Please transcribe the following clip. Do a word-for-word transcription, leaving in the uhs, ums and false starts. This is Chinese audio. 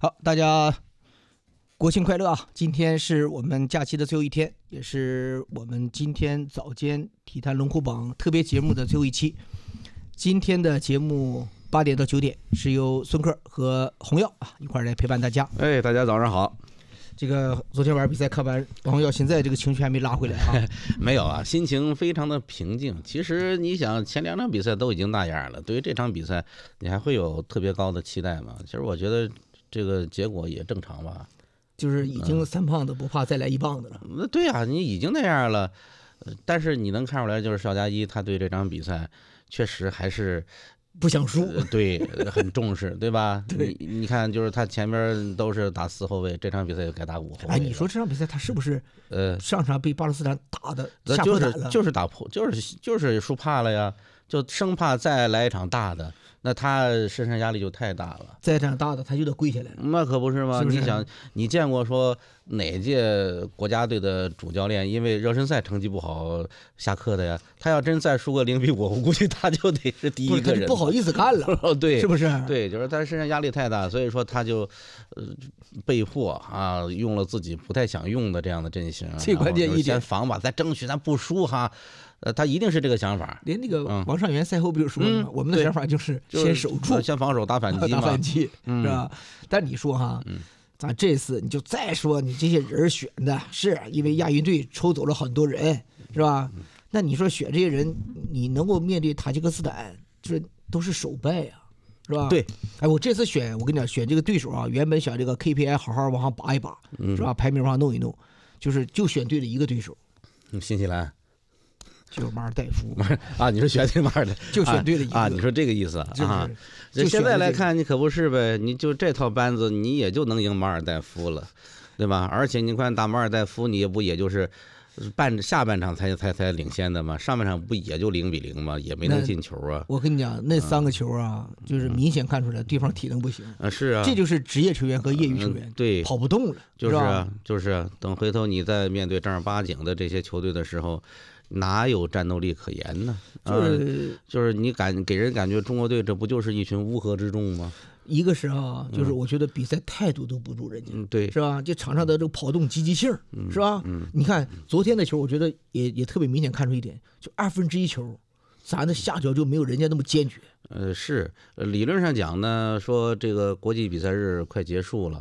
好，大家国庆快乐啊！今天是我们假期的最后一天，也是我们今天早间体坛龙虎榜特别节目的最后一期。今天的节目八点到九点是由孙克和洪耀啊一块来陪伴大家。 哎，大家早上好。 这个昨天晚上比赛看完，王洪耀现在这个情绪还没拉回来啊？ 没有啊，心情非常的平静。其实你想，前两场比赛都已经那样了，对于这场比赛，你还会有特别高的期待吗？其实我觉得这个结果也正常吧。 就是已经三胖子不怕再来一棒子了。 那、嗯、对啊，你已经那样了，但是你能看出来，就是邵佳一他对这场比赛确实还是不想输， 呃、对，很重视，对吧？ 对， 你你看，就是他前面都是打四后卫，这场比赛又改打五后卫。 哎，你说这场比赛他是不是呃上场被巴勒斯坦打的吓破胆了？ 就是就是打破，就是就是输怕了呀，就生怕再来一场大的。那他身上压力就太大了， 再这样大的他就得跪下来了。 那可不是吗？ 是不是？ 你想，你见过说哪届国家队的主教练因为热身赛成绩不好下课的呀？他要真再输个零比五，我估计他就得是第一个人， 不, 不好意思干了。 哦，对， 是不是？ 对，就是他身上压力太大，所以说他就呃被迫啊用了自己不太想用的这样的阵型。 最关键一点， 先防吧，再争取咱不输哈。呃，他一定是这个想法。 连那个王上元赛后不就说了吗？ 嗯、 我们的想法就是先守住， 先防守打反击嘛， 打反击、 嗯、 是吧？但你说哈， 嗯、 咱这次你就再说你这些人选的是因为亚运队抽走了很多人，是吧？ 嗯、 那你说选这些人，你能够面对塔吉克斯坦，这都是首败呀、啊，是吧？ 对， 哎，我这次选，我跟你讲，选这个对手啊，原本想这个 K P I 好好往上拔一拔， 嗯、 是吧？排名往上弄一弄，就是就选对了一个对手， 嗯，新西兰。 就是马尔代夫啊，你说选对马尔代， 就选对了一个啊，你说这个意思就是、 啊？ 就现在来看，你可不是呗？你就这套班子，你也就能赢马尔代夫了，对吧？而且你看打马尔代夫，你也不也就是半下半场才才才领先的吗？上半场不也就零比零吗？也没能进球啊。 我跟你讲，那三个球啊，嗯、就是明显看出来对方体能不行啊。是啊， 这就是职业球员和业余球员、 嗯、对跑不动了， 就是啊， 是就是啊。等回头你在面对正儿八经的这些球队的时候。哪有战斗力可言呢？ 就是、 呃、就是你感给人感觉中国队这不就是一群乌合之众吗？ 一个是啊，就是我觉得比赛态度都不如人家， 嗯，对， 是吧？就场上的这个跑动积极性， 嗯、 是吧？ 嗯， 你看昨天的球，我觉得也也特别明显看出一点，就二分之一球，咱的下脚就没有人家那么坚决。 呃，是理论上讲呢，说这个国际比赛日快结束了。